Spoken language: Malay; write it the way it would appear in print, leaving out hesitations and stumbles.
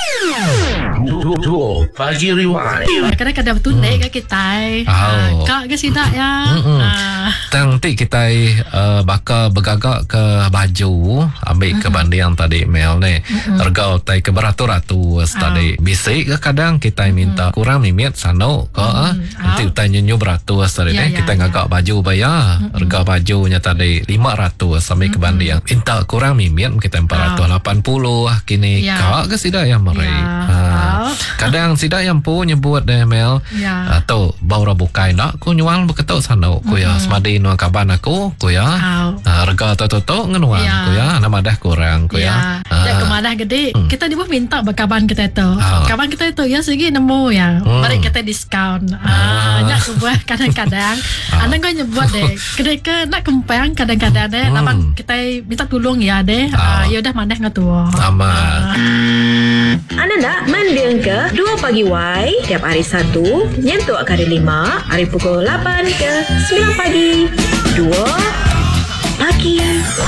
Pagi Rewind. Kadang-kadang betul naik ke kita. Kak ke sidak ya. Nanti kita bakal bergagak ke baju ambil ke banding yang tadi Mel ni. Harga tai ke beratus-ratus tadi. Bisik ke kadang kita minta kurang mimit sanok ke nanti utai nyenyu beratus tadi ni. Kita ngagak baju bayar. Harga bajunya tadi 500 sampai ke banding. Minta kurang mimit kita 480 kini. Kak ke sidak yang mereka. Kadang sidak yang pun nyebut deh Mel. Atau baru bukai nak ku nyual beketuk sanok ku ya. Semadi nuang kaban aku ku ya. Harga tu ngenuang ku ya. Nama dah kurang ku ya. Ya kemadah gede. Kita ni pun minta bakaban kita itu. Kaban kita itu ya segi nemu ya. Mari kita diskaun. Nak sebuah kadang-kadang. Anda kau nyebut deh. Kedeka nak kempang kadang-kadang deh. Nampak kita minta tolong ya deh. Ya udah maneh ngatua. Amat. Anda nak mendeng ke 2 pagi Y tiap hari Sabtu nyentuh ke hari 5 hari pukul 8 ke 9 pagi 2 pagi